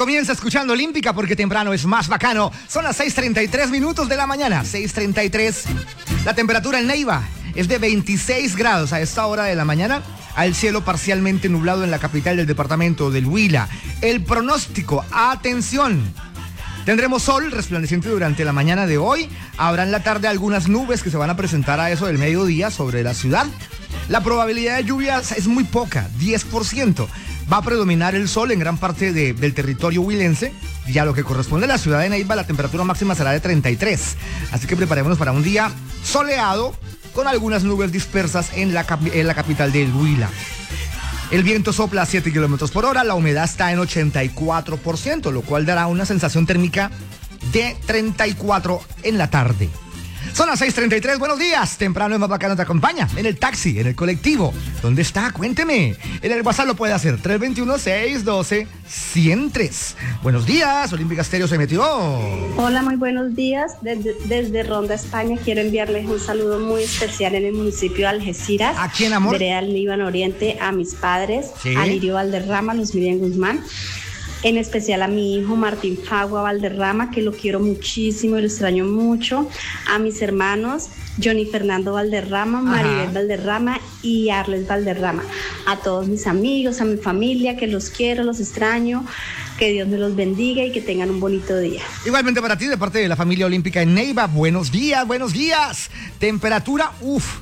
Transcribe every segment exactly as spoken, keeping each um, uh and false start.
comienza escuchando Olímpica porque temprano es más bacano. Son las seis treinta y tres minutos de la mañana, seis treinta y tres. La temperatura en Neiva es de veintiséis grados a esta hora de la mañana. Al cielo parcialmente nublado en la capital del departamento del Huila. El pronóstico, atención. Tendremos sol resplandeciente durante la mañana de hoy. Habrá en la tarde algunas nubes que se van a presentar a eso del mediodía sobre la ciudad. La probabilidad de lluvias es muy poca, diez por ciento. Va a predominar el sol en gran parte de, del territorio huilense. Y a lo que corresponde a la ciudad de Neiva, la temperatura máxima será de treinta y tres. Así que preparémonos para un día soleado con algunas nubes dispersas en la, en la capital del Huila. El viento sopla a siete kilómetros por hora, la humedad está en ochenta y cuatro por ciento, lo cual dará una sensación térmica de treinta y cuatro en la tarde. Son las seis treinta y tres, buenos días. Temprano es más bacano, te acompaña en el taxi, en el colectivo. ¿Dónde está? Cuénteme. En el WhatsApp lo puede hacer, tres dos uno, seis uno dos, uno cero tres. Buenos días, Olímpica Estéreo se metió. Hola, muy buenos días. Desde, desde Ronda, España, quiero enviarles un saludo muy especial en el municipio de Algeciras. ¿A quién, amor? Vereda del Líbano Oriente, a mis padres, ¿Sí? a Lirio Valderrama, Luz Miriam Guzmán. En especial a mi hijo Martín Fagua Valderrama, que lo quiero muchísimo y lo extraño mucho. A mis hermanos Johnny Fernando Valderrama, Maribel Valderrama y Arles Valderrama. A todos mis amigos, a mi familia, que los quiero, los extraño. Que Dios me los bendiga y que tengan un bonito día. Igualmente para ti, de parte de la familia olímpica en Neiva. Buenos días, buenos días. Temperatura, uff,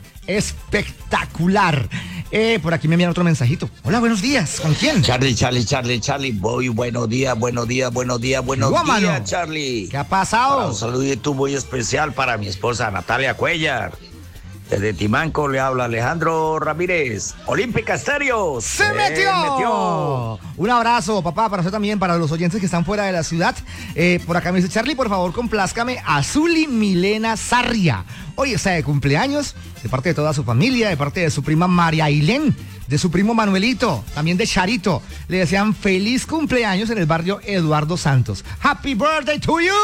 espectacular. Eh, por aquí me envían otro mensajito. Hola, buenos días. ¿Con quién? Charlie, Charlie, Charlie, Charlie. Voy, buenos días, buenos días, buenos días, buenos Igual, días, mano. Charlie. ¿Qué ha pasado? Para un saludito muy especial para mi esposa Natalia Cuellar. Desde Timanco le habla Alejandro Ramírez. Olímpica Estéreo. ¡Se metió! metió! Un abrazo, papá, para usted también, para los oyentes que están fuera de la ciudad. Eh, por acá me dice, Charlie, por favor, complázcame a Zuli Milena Sarria. Hoy está de cumpleaños, de parte de toda su familia, de parte de su prima María Ailén, de su primo Manuelito, también de Charito. Le desean feliz cumpleaños en el barrio Eduardo Santos. ¡Happy birthday to you!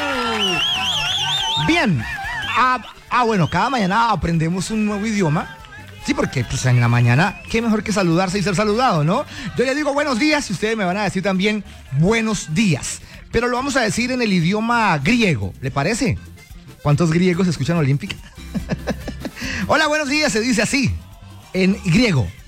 Bien. Ah, ah, bueno, cada mañana aprendemos un nuevo idioma. Sí, porque pues en la mañana, qué mejor que saludarse y ser saludado, ¿no? Yo le digo buenos días y ustedes me van a decir también buenos días. Pero lo vamos a decir en el idioma griego, ¿le parece? ¿Cuántos griegos escuchan Olímpica? Hola, buenos días, se dice así, en griego.